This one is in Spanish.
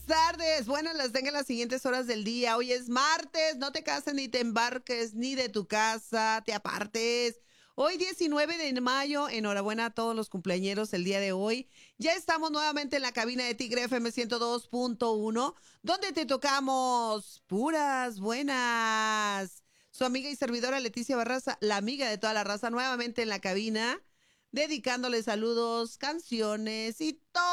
tardes. Buenas las tengan las siguientes horas del día. Hoy es martes. No te cases ni te embarques ni de tu casa. Te apartes. Hoy 19 de mayo. Enhorabuena a todos los cumpleañeros el día de hoy. Ya estamos nuevamente en la cabina de Tigre FM 102.1, donde te tocamos puras buenas. Su amiga y servidora Leticia Barraza, la amiga de toda la raza, nuevamente en la cabina, dedicándole saludos, canciones y todo